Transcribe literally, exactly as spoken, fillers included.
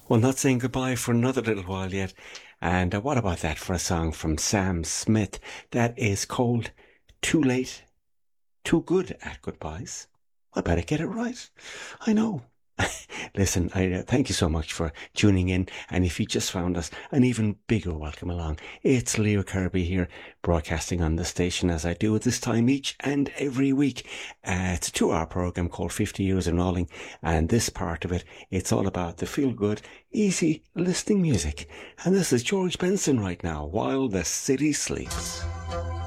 Well, not saying goodbye for another little while yet. And uh, what about that for a song from Sam Smith that is called Too Late, Too Good at Goodbyes? I better get it right. I know. Listen, I uh, thank you so much for tuning in. And if you just found us, an even bigger welcome along. It's Leo Kirby here, broadcasting on the station as I do at this time each and every week. Uh, it's a two-hour program called fifty Years in Rolling, and this part of it, it's all about the feel-good, easy listening music. And this is George Benson right now, While the City Sleeps.